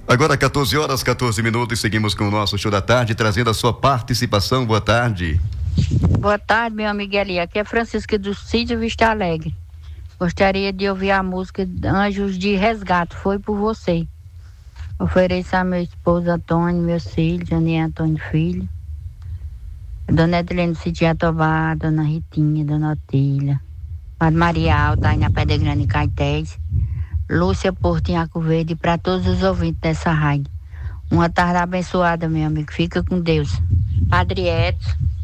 Agora 14 horas, 14 minutos, seguimos com o nosso show da tarde, trazendo a sua participação. Boa tarde. Boa tarde, meu amigo Eli. Aqui é Francisca do Sítio Vista Alegre. Gostaria de ouvir a música Anjos de Resgate, Foi por Você. Ofereço a meu esposo Antônio, meus filhos, Janinha Antônio Filho, Dona Edilene do Sítio Jatobá, Dona Ritinha, Dona Otília, Padre Maria Alta, aí na Pedra Grande em Caetés, Lúcia Porto em Arco Verde, e para todos os ouvintes dessa rádio. Uma tarde abençoada, meu amigo. Fica com Deus. Padre Edson.